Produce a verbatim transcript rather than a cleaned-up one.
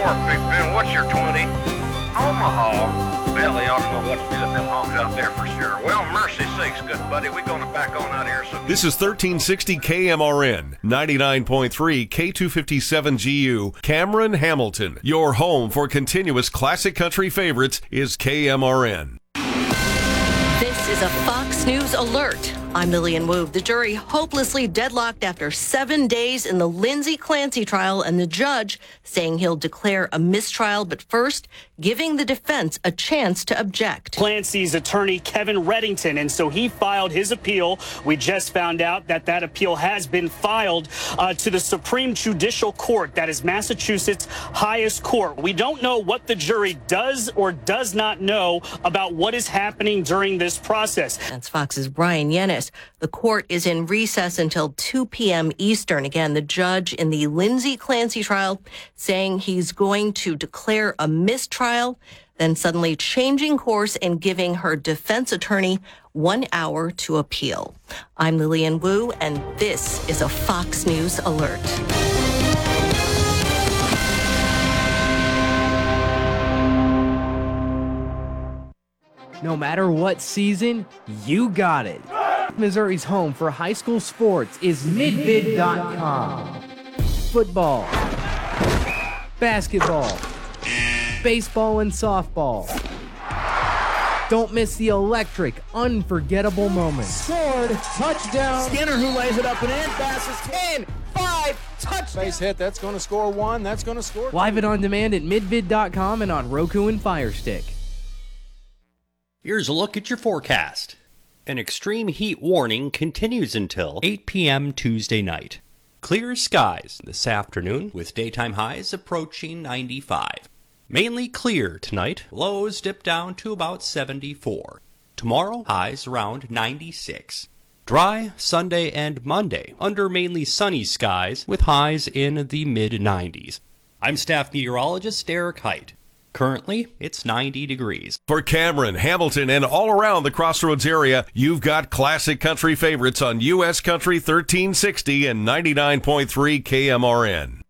Big Ben. What's your twenty? Omaha. Well, they ought to know what to do with them hogs out there for sure. Well, mercy sakes, good buddy. We're going to back on out here. So This is thirteen sixty K M R N, ninety-nine point three K two fifty-seven G U, Cameron, Hamilton. Your home for continuous classic country favorites is K M R N. This is a Fox News alert. I'm Lillian Wu. The jury hopelessly deadlocked after seven days in the Lindsay Clancy trial, and the judge saying he'll declare a mistrial, but first giving the defense a chance to object. Clancy's attorney, Kevin Reddington, and so he filed his appeal. We just found out that that appeal has been filed uh, to the Supreme Judicial Court. That is Massachusetts' highest court. We don't know what the jury does or does not know about what is happening during this process. That's Fox's Brian Yennis. The court is in recess until two p.m. Eastern. Again, the judge in the Lindsay Clancy trial saying he's going to declare a mistrial, then suddenly changing course and giving her defense attorney one hour to appeal. I'm Lillian Wu, and this is a Fox News alert. No matter what season, you got it. Missouri's home for high school sports is midvid dot com. Football, basketball, baseball, and softball. Don't miss the electric, unforgettable moments. Scored, touchdown. Skinner who lays it up and in, passes ten, five, touchdown. Base hit, that's going to score one, that's going to score two. Live and on demand at midvid dot com and on Roku and Fire Stick. Here's a look at your forecast. An extreme heat warning continues until eight p.m. Tuesday night. Clear skies this afternoon with daytime highs approaching ninety-five. Mainly clear tonight, lows dip down to about seventy-four. Tomorrow, highs around ninety-six. Dry Sunday and Monday under mainly sunny skies with highs in the mid nineties. I'm staff meteorologist Eric Height. Currently, it's ninety degrees. For Cameron, Hamilton, and all around the Crossroads area, you've got classic country favorites on U S Country thirteen sixty and ninety-nine point three K M R N.